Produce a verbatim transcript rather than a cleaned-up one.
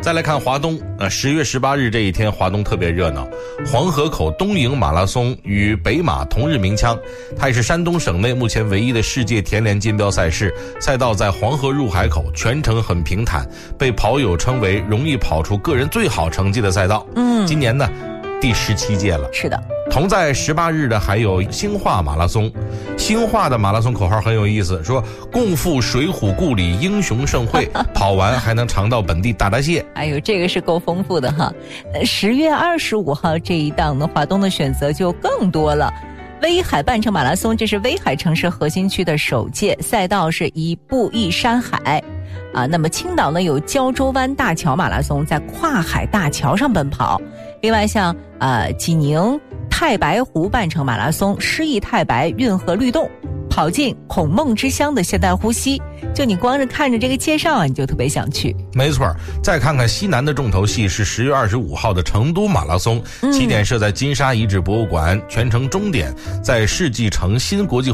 再来看华东，呃，十月十八日这一天，华东特别热闹，黄河口东营马拉松与北马同日鸣枪，它也是山东省内目前唯一的世界田联锦标赛事。赛道在黄河入海口，全程很平坦，被跑友称为容易跑出个人最好成绩的赛道。嗯，今年呢，第十七届了。 是的。 同在十八日的还有兴化马拉松，兴化的马拉松口号很有意思，说共赴水浒故里英雄盛会，跑完还能尝到本地大闸蟹。 哎呦，这个是够丰富的哈。十月二十五号这一档呢，华东的选择就更多了。威海半程马拉松，这是威海城市核心区的首届，赛道是一步一山海啊。那么青岛呢有胶州湾大桥马拉松，在跨海大桥上奔跑。另外像呃济宁太白湖半程马拉松，诗意太白运河律动，跑进孔孟之乡的现代呼吸，就你光是看着这个介绍啊，你就特别想去。 没错，再看看西南的重头戏是十月二十五号的成都马拉松，起点设在金沙遗址博物馆，全程终点在世纪城新国际